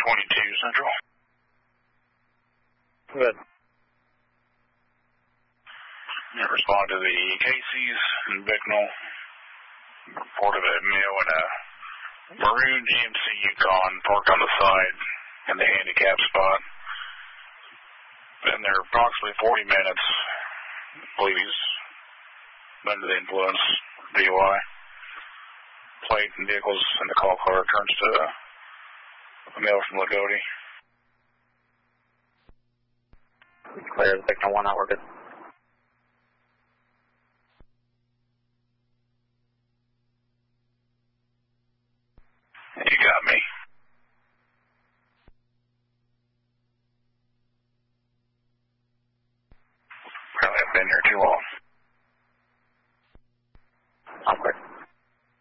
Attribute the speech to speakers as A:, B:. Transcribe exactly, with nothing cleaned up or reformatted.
A: twenty-two Central.
B: Good.
A: You respond to the Casey's in Bicknell. Reported a male in a maroon G M C Yukon parked on the side in the handicap spot. Been there approximately forty minutes. I believe he's under the influence, D U I. Plate and vehicles in the call car turns to a male from Lagodi.
B: Clear the Bicknell one out, we're good.